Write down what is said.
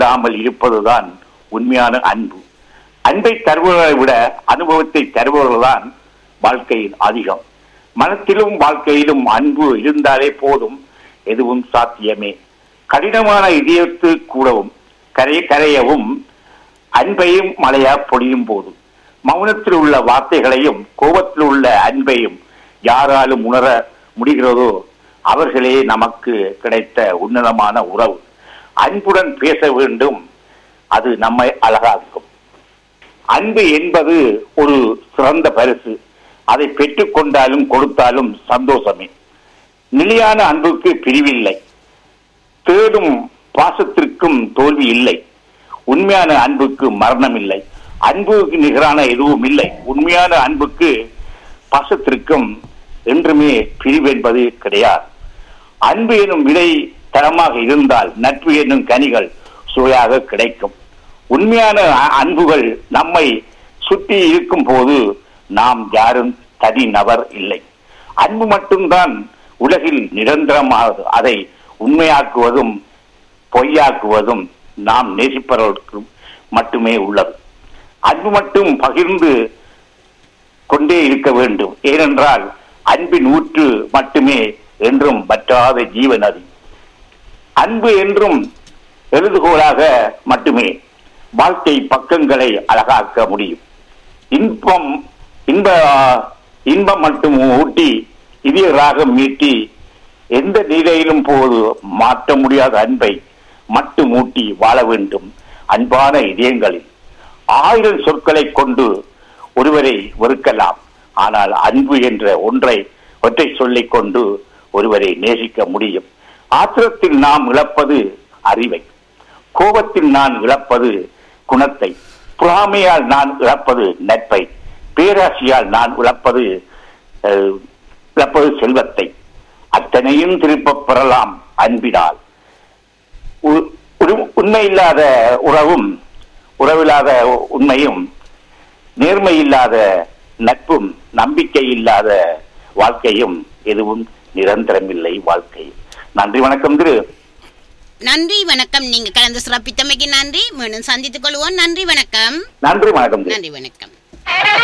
இல்லாமல் இருப்பதுதான் உண்மையான அன்பு. அன்பை தருபவர்களை விட அனுபவத்தை தருபவர்கள்தான் வாழ்க்கையில் அதிகம். மனத்திலும் வாழ்க்கையிலும் அன்பு இருந்தாலே போதும், எதுவும் சாத்தியமே. கடினமான இதயத்து கூடவும் கரையவும் அன்பையும் மழையா பொழியும் போது, மௌனத்தில் உள்ள வார்த்தைகளையும் கோபத்தில் உள்ள அன்பையும் யாராலும் உணர முடிகிறதோ அவர்களே நமக்கு கிடைத்த உன்னதமான உறவு. அன்புடன் பேச வேண்டும், அது நம்மை அழகாக்கும். அன்பு என்பது ஒரு சிறந்த பரிசு. அதை பெற்றுக்கொண்டாலும் கொடுத்தாலும் சந்தோஷமே. நிலையான அன்புக்கு பிரிவில்லை, தேடும் பாசத்திற்கும் தோல்வி இல்லை. உண்மையான அன்புக்கு மரணம் இல்லை. அன்புக்கு நிகரான எதுவும் இல்லை. உண்மையான அன்புக்கு பாசத்திற்கும் என்றுமே பிரிவு என்பது கிடையாது. அன்பு எனும் விலை தரமாக இருந்தால் நட்பு என்னும் கனிகள் சுவையாக கிடைக்கும். உண்மையான அன்புகள் நம்மை சுற்றி இருக்கும் போது நாம் யாரும் தனி நபர் இல்லை. அன்பு மட்டும்தான் உலகில் நிரந்தரமானது. அதை உண்மையாக்குவதும் பொய்யாக்குவதும் நாம் நேசிப்பவர்களுக்கு மட்டுமே உள்ளது. அன்பு மட்டும் பகிர்ந்து கொண்டே இருக்க வேண்டும். ஏனென்றால் அன்பின் ஊற்று மட்டுமே என்றும் வற்றாத ஜீவநதி. அன்பு என்றும் எழுதுகோலாக மட்டுமே வாழ்க்கை பக்கங்களை அழகாக்க முடியும். இன்பம் மட்டும் ஊட்டி இதய ராகம் மீட்டி எந்த நிலையிலும் போது மாற்ற முடியாத அன்பை மட்டும் ஊட்டி வாழ வேண்டும். அன்பான இதயங்களில் 1000 சொற்களை கொண்டு ஒருவரை வெறுக்கலாம். ஆனால் அன்பு என்ற ஒற்றை சொல்லிக் கொண்டு ஒருவரை நேசிக்க முடியும். ஆத்திரத்தில் நாம் இழப்பது அறிவை, கோபத்தில் நான் இழப்பது குணத்தை, பொறாமையால் நான் இழப்பது நட்பை, பேராசையால் நான் இழப்பது செல்வத்தை. அத்தனையும் திருப்ப பெறலாம் அன்பினால். உண்மையில்லாத உறவும், உறவில்லாத உண்மையும், நேர்மை இல்லாத நட்பும், நம்பிக்கை இல்லாத வாழ்க்கையும் எதுவும் நிரந்தரமில்லை வாழ்க்கையில். நன்றி, வணக்கம் திரு. நன்றி, வணக்கம். நீங்க கலந்து சிறப்பித்தமைக்கு நன்றி. மீண்டும் சந்தித்துக் கொள்வோம். நன்றி, வணக்கம். நன்றி, வணக்கம். நன்றி, வணக்கம்.